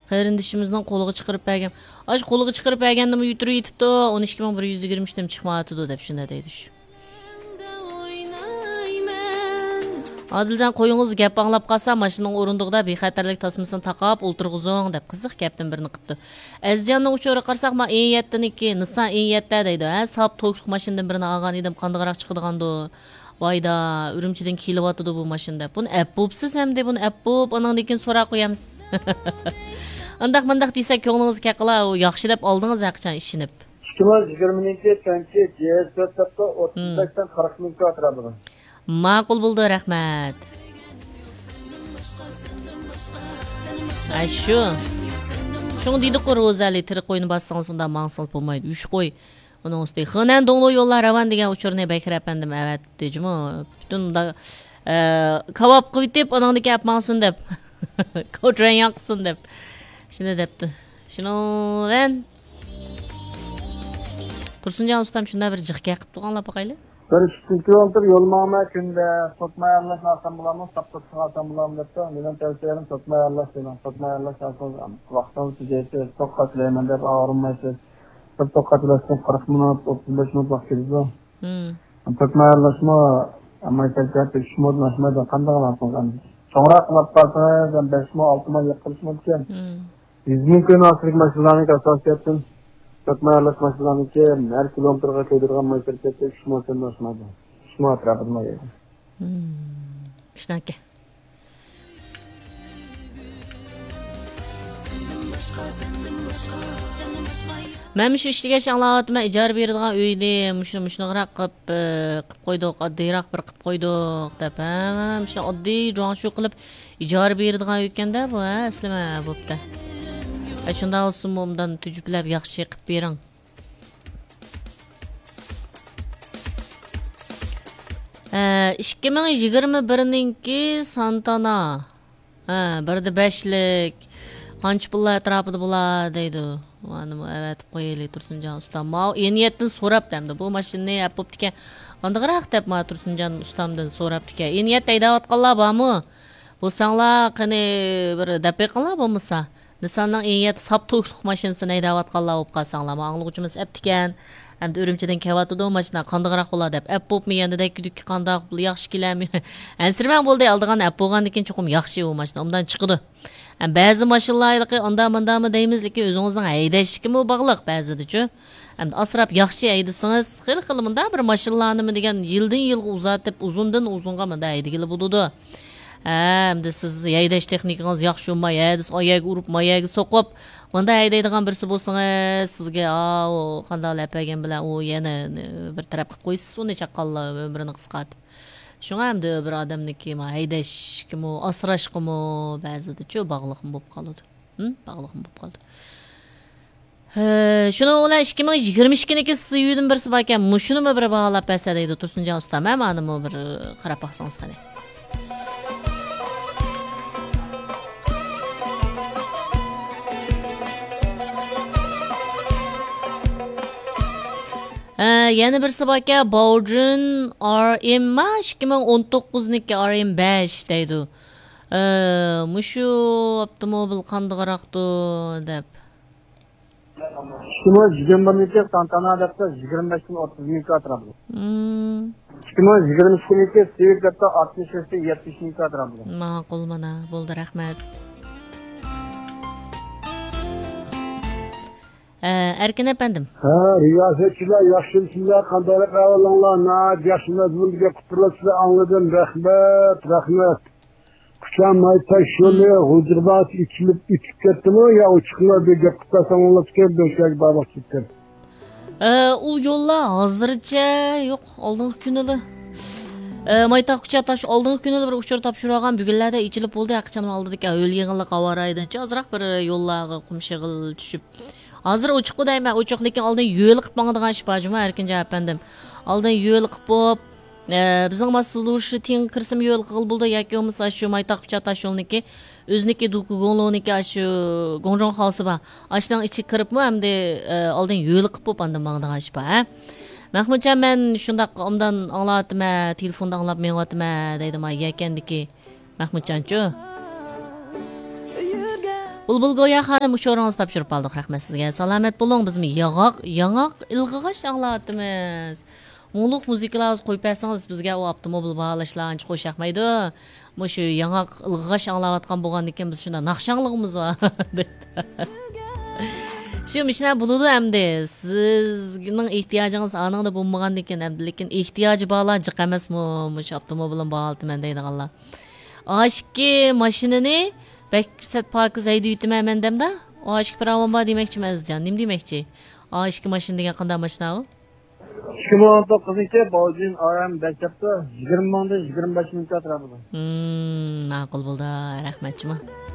Qarindishimizning qo'liga chiqarib bergan. Ash qo'liga chiqarib bergandimi yuturib yetibdi, 12120 dan chiqmadi deb shunda deydi shu. Adiljon qo'yingiz gap anglab qolsa, mashining o'rindig'ida bexatarlik tasmasini taqab o'tirg'izing deb qiziq gapdan birini qilibdi. Azjonning uchori qarsak, men E7niki, Nissan E7 deydi. Sap to'kliq mashinadan birini olgan edim, qandoqroq chiqadigandu. Vayda, Urumchidan kelyapti bu mashina. Buni app bo'psiz hamda buni app bo'p, ondan keyin so'rab qo'yamiz. Andaq desak, ko'nglingiz kaqila, u yaxshi deb oldingiz aqchan ishinib. 2022 tanki GS4 tapda 35 dan 40 ming atrofida. Ma'qul bo'ldi, rahmat. Ay shu. Shuni deydi-ku Rozali tirik qo'yni bassangiz unda ma'qul bo'lmaydi. 3 qo'y. Onun üstü Xınan Donglu yollar ravan degan uçurni Bekir efendim evet dejimi bütün da kavap qilib onandaki yapmansın deb. Kodran yaqsın deb. Shuni debdi. Shundan Tursunjon ustam shunda bir jiqqa qilib turganlar baqayli. Bir 2 kilometr yo'l ma'ma kunda sotmay Allah narsan bulamiz, saptib chiqarsan bulamiz debdi. Mening tavsiyalarim sotmay Allah degan. Sotmay Allah asosan vaqtni tejaydi, to'xtatlayman deb og'rimaysiz. To'xtatlasdan 40 minut, 35 minut vaqt ketadi. To'xtatmayarlashma, amma aytayotgan 3 minut mashmada qanday qilamiz? So'ngroq qilib qolsangiz 5 minut, 6 minut qilish mumkin. 100 ming kun asrik mashinalarning asosiyatini to'xtatmayarlash mashinalariga har kilometrga qo'ydirgan mashinada 3 minutdan oshmadi. 3 minut atrofida edi. Shunaqa. Men shu ishtiga shanglatma ijara beradigan uyni mushunaqroq qilib qo'ydik, oddiyroq bir qilib qo'ydik deb, shu oddiy shu qilib ijara beradigan ekanda bu, aslima bo'pti. Shunda olsin bundan tujublab yaxshi qilib bering. Ee, 2021ninki Santana. Birde 5lik. Qancha pullar atrofida bo'ladi deydi. Mana evet qo'yaylik Tursunjon ustam. Men eniyatdan so'rab demdi. Bu mashinani olib bo'pti-kan. Qandaqroq deb men Tursunjon ustamdan so'rabdi-kan. Eniyat haydayotganlar bormi? Bo'lsanglar qani bir daqiqalar bo'lmasa, Nissanning eniyat sap to'kliq mashinasini haydayotganlar bo'lib qolsanglar, men anglag'uchimiz aptikan. Hamda Urumchidan kelyapti mashina qandaqroq bo'ladi deb. App bo'pmi yandidagi qandaq yaxshi kelami. Ansirman bo'ldi aldigan app bo'lgandan keyin cho'qim yaxshi u mashina. Undan chiqdi. Ba'zi mashinalarga unda-mundami deymizki, o'zingizning haydashga bog'liq ba'zida-chu. Hamda asrab yaxshi haydasangiz, xil munda bir mashinalarni degan yildan yilga uzatib, uzundan uzunga munda haydigili bo'ladi. Hamda siz haydash texnikangiz yaxshi bo'lmay, siz oyoq urib, mayaga so'qib, munda haydaydigan birisi bo'lsangiz, sizga o qanday lapagan bilan u yana bir taraf qilib qo'ysiz, uni chaqqonlar umrini qisqartib. Shunga hamda bir odamniki haydash kimi, asrash kimi ba'zida-chu bog'liq bo'lib qoladi. Bog'liq bo'lib qoldi. Shuni ular 2022niki siz uydan birisi bor ekan, shuni bir bog'lab bersa deydi Tursunjon ustam. Mana bu bir qarab baqsangiz qani. Yana birisi bor ekan, Baojun RM 2019niki RM5 deydi. Mushu avtomobil qandaqroqdi deb. Shuni 21niki Santana debda 25 dan 30 ming atrofida. 2022niki Civic debda 60 dan 70 ming atrofida. Ma'qul mana, bo'ldi, rahmat. Erkin efendim. Riyasetçiler, yaşlısılar, kandalık avalanlar, yaşlılar bulduğu kuturlasını anladım. Rahmet. Kuşanmayı taşıyorlar, huzurbat içilip gitti mi ya uçuklar bir gep kutasan onunla tüker döşek babak çıktı. O yolla hazırca yok, aldığın günüdü. Maytaq kuchatash oldingi kuni bir uchur topshirgan bugunlarda ichilib bo'ldi, aqchani oldidik, o'l yig'inliq avaraydan ozroq bir yo'llarga qumshig'il tushib. Hozir ochiq deyman, ochiq lekin oldin yo'l qilib mangdigan ish bor, Erkinjon apandim. Oldin yo'l qilib bo'lib, bizning mas'ullushi teng kirsim yo'l qilib bo'ldi yoki bo'lmasa shu maytaq kuchatash yo'lniki, o'zniki dukugonloniki shu gonjon xosi bor. Ashdan ichi kiribmi, hamda oldin yo'l qilib bo'lib anda mangdigan ish bor. Mahmudjon men shundaq ondan anglatma, telefonda anglab mengatma deydi ma ekandiki. Mahmudjonchu. Bulbul Goya xanım uçuruğunuzu tapşırıp aldık. Rahmet sizge. Salamet bulun bizim yağaq ilgıgaş anlatımız. Muğluq muzikalarınızı koyup etsanız bizge o avtomobil bağlaşlarını hoş yakmaydı. Şu yağaq ilgıgaş anlatkan boğandikken biz şunda naqşanlığımız var. Şu mishna buludu emdi. Sizning ehtiyojingiz anında bo'lmagandikan emdi, lekin ehtiyoji borlar jiq emasmi? Mush avtomobilim bo'g'altiman deydiganlar. Oshki mashinani Beksat pokiz haydab yutaman demda. Oshki pravom bor demoqchiman azizjon. Nim demoqchi? Oshki mashina degan qanday mashina u? 2019-niki Baujin RM Bekapda 20 mingdan 25 ming atrofida. Ma'qul bo'ldi. Rahmatchiman.